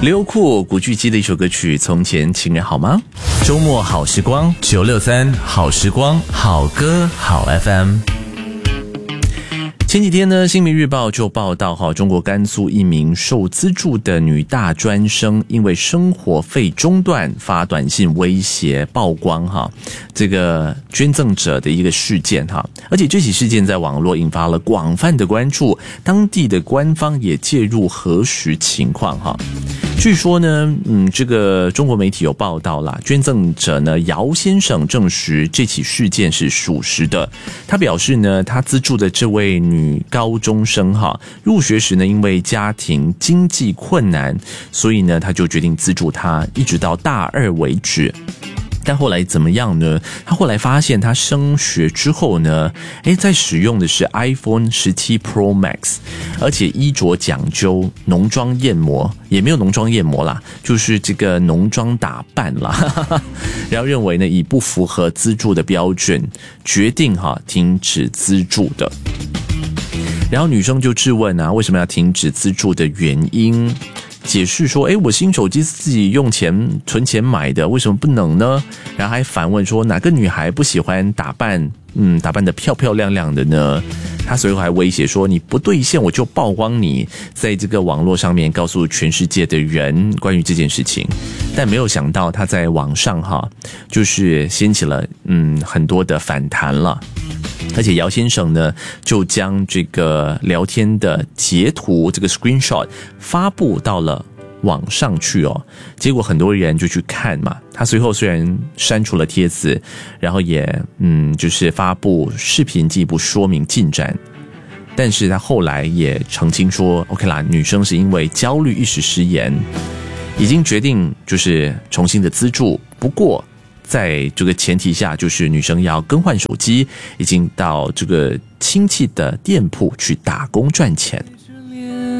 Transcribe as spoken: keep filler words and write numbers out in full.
刘酷古巨基的一首歌曲《从前情人好吗》。 周末好时光九六三好时光好歌好 F M。 前几天呢，新民日报就报道哈，中国甘肃一名受资助的女大专生因为生活费中断发短信威胁曝光哈这个捐赠者的一个事件哈，而且这起事件在网络引发了广泛的关注，当地的官方也介入核实情况哈。据说呢，嗯，这个中国媒体有报道啦，捐赠者呢姚先生证实这起事件是属实的。他表示呢，他资助的这位女高中生哈，入学时呢因为家庭经济困难，所以呢他就决定资助她，一直到大二为止。但后来怎么样呢？他后来发现他升学之后呢，诶，在使用的是 iPhone 十七 Pro Max， 而且衣着讲究，浓妆艳抹，也没有浓妆艳抹啦，就是这个浓妆打扮啦。然后认为呢，已不符合资助的标准，决定哈停止资助的。然后女生就质问啊，为什么要停止资助的原因？解释说，诶，我新手机自己用钱存钱买的，为什么不能呢？然后还反问说，哪个女孩不喜欢打扮，嗯，打扮得漂漂亮亮的呢？他随后还威胁说，你不兑现我就曝光你，在这个网络上面告诉全世界的人关于这件事情。但没有想到他在网上哈，就是掀起了嗯很多的反弹了。而且姚先生呢，就将这个聊天的截图，这个 screenshot 发布到了网上去哦。结果很多人就去看嘛。他随后虽然删除了帖子，然后也嗯，就是发布视频进一步说明进展，但是他后来也澄清说 ，OK 啦，女生是因为焦虑一时失言，已经决定就是重新的资助，不过。在这个前提下，就是女生要更换手机，已经到这个亲戚的店铺去打工赚钱。